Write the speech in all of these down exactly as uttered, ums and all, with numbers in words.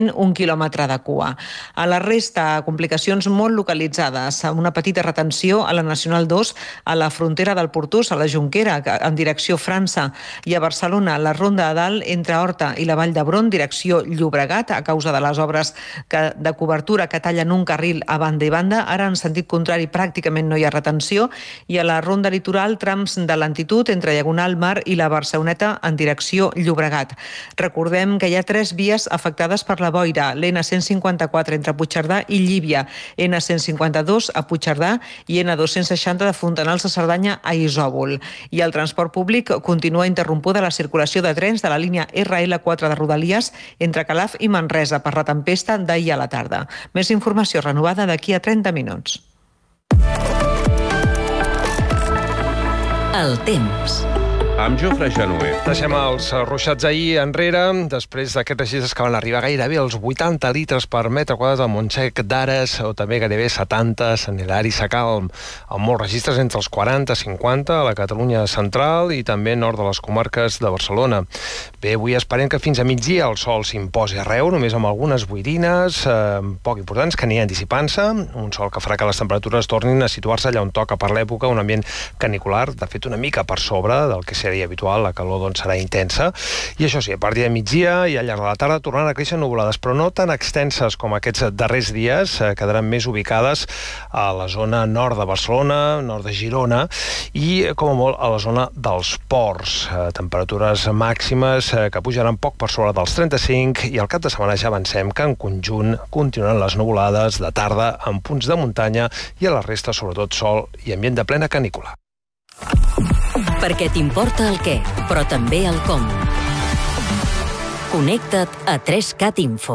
un quilòmetre de cua. A la resta, complicacions molt localitzades. Una petita retenció a la Nacional dos, a la frontera del Portús, a la Jonquera, en direcció França, i a Barcelona, la Ronda de Dalt, entre Horta i la Vall d'Hebron, direcció Llobregat, a causa de les obres que, de cobertura que tallen un carril a banda i banda. Ara, en sentit contrari, pràcticament no hi ha retenció. I a la Ronda Litoral, trams de lentitud entre Diagonal Mar i la Barceloneta en direcció Llobregat. Recordem que hi ha tres vies afectades per la boira, l'N cent cinquanta-quatre entre Puigcerdà i Llívia, N cent cinquanta-dos a Puigcerdà i N dos-cents seixanta de Fontanals de Cerdanya a Isòvol. I el transport públic continua interrompuda la circulació de trens de la línia R L quatre de Rodalies entre Calaf i Manresa per la tempesta d'ahir a la tarda. Més informació renovada d'aquí a trenta minuts. El temps. Amb Jofre Januer. Deixem els ruixats ahir enrere, després d'aquestes gistes que van arribar gairebé als vuitanta litres per metre quadrat al Montsec d'Ares, o també gairebé setanta a Sant Hilari Sacalm, amb molts registres entre els quaranta i cinquanta a la Catalunya central i també nord de les comarques de Barcelona. Bé, avui esperem que fins a migdia el sol s'imposi arreu, només amb algunes boirines eh, poc importants que aniran dissipant-se, un sol que farà que les temperatures tornin a situar-se allà on toca per l'època, un ambient canicular, de fet una mica per sobre del que seria habitual, la calor doncs serà intensa, i això sí, a partir de migdia i al llarg de la tarda tornaran a créixer nuvolades, però no tan extenses com aquests darrers dies, eh, quedaran més ubicades a la zona nord de Barcelona, nord de Girona, i com a molt a la zona dels ports. Eh, temperatures màximes eh, que pujaran poc per sobre dels trenta-cinc, i al cap de setmana ja avancem que en conjunt continuaran les nuvolades de tarda en punts de muntanya i a la resta sobretot sol i ambient de plena canícula. Perquè t'importa el què, però també el com. Connecta't a tres cat Info.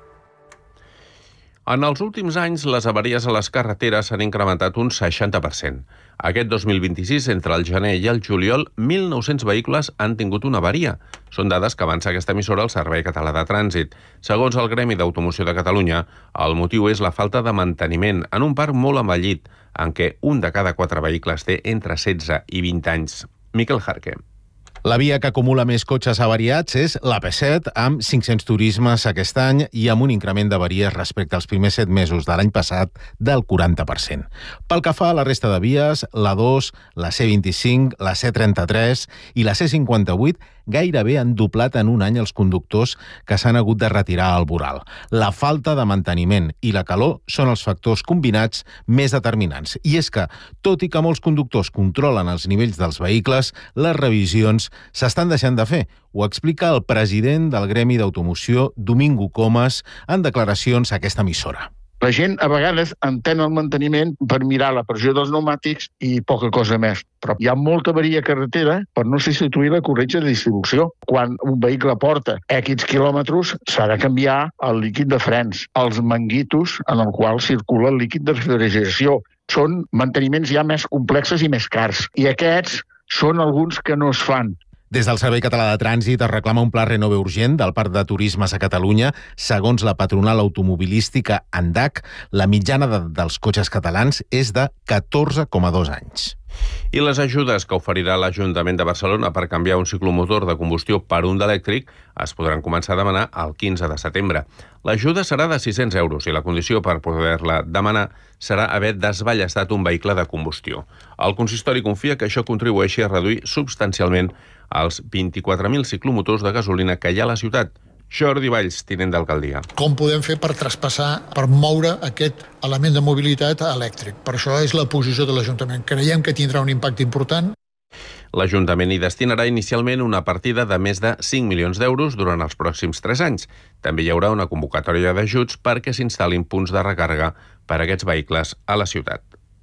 En els últims anys, les avaries a les carreteres s'han incrementat un seixanta per cent. Aquest dos mil vint-i-sis, entre el gener i el juliol, mil nou-cents vehicles han tingut una avaria. Són dades que avança aquesta emissora al Servei Català de Trànsit. Segons el Gremi d'Automoció de Catalunya, el motiu és la falta de manteniment en un parc molt envellit, en què un de cada quatre vehicles té entre setze i vint anys. Miquel Jarque. La via que acumula més cotxes avariats és l'A P set, amb cinc-cents turismes aquest any i amb un increment d'avaries respecte als primers set mesos de l'any passat del quaranta per cent. Pel que fa a la resta de vies, la dos, la C vint-i-cinc, la C trenta-tres i la C cinquanta-vuit gairebé han doblat en un any els conductors que s'han hagut de retirar al voral. La falta de manteniment i la calor són els factors combinats més determinants. I és que, tot i que molts conductors controlen els nivells dels vehicles, les revisions s'estan deixant de fer. Ho explica el president del Gremi d'Automoció, Domingo Comas, en declaracions a aquesta emissora. La gent a vegades entén el manteniment per mirar la pressió dels pneumàtics i poca cosa més. Però hi ha molta avaria carretera per no substituir la corretja de distribució. Quan un vehicle porta X quilòmetres, s'ha de canviar el líquid de frens, els manguitos en el qual circula el líquid de refrigeració. Són manteniments ja més complexos i més cars. I aquests són alguns que no es fan. Des del Servei Català de Trànsit es reclama un pla renove urgent del Parc de Turismes a Catalunya. Segons la patronal automobilística ANDAC, la mitjana de, dels cotxes catalans és de catorze coma dos anys. I les ajudes que oferirà l'Ajuntament de Barcelona per canviar un ciclomotor de combustió per un d'elèctric es podran començar a demanar el quinze de setembre. L'ajuda serà de sis-cents euros i la condició per poder-la demanar serà haver desballestat un vehicle de combustió. El consistori confia que això contribueixi a reduir substancialment els vint-i-quatre mil ciclomotors de gasolina que hi ha a la ciutat. Jordi Valls, tinent d'alcaldia. Com podem fer per traspassar, per moure aquest element de mobilitat elèctric? Per això és la posició de l'Ajuntament. Creiem que tindrà un impacte important. L'Ajuntament hi destinarà inicialment una partida de més de cinc milions d'euros durant els pròxims tres anys. També hi haurà una convocatòria d'ajuts perquè s'instal·lin punts de recàrrega per a aquests vehicles a la ciutat.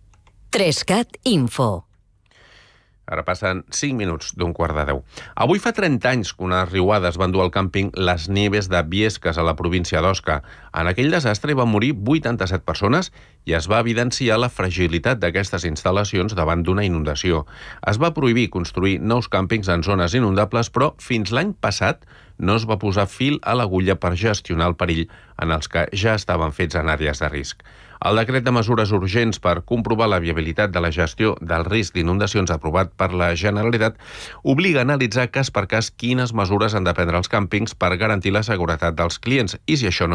tres cat Info. Ara passen cinc minuts d'un quart de deu. Avui fa trenta anys que unes riuades van dur al càmping Les Nieves de Biescas a la província d'Osca. En aquell desastre van morir vuitanta-set persones i es va evidenciar la fragilitat d'aquestes instal·lacions davant d'una inundació. Es va prohibir construir nous càmpings en zones inundables, però fins l'any passat no es va posar fil a l'agulla per gestionar el perill en els que ja estaven fets en àrees de risc. El decret de mesures urgents per comprovar la viabilitat de la gestió del risc d'inundacions aprovat per la Generalitat obliga a analitzar cas per cas quines mesures han de prendre els càmpings per garantir la seguretat dels clients i, si això no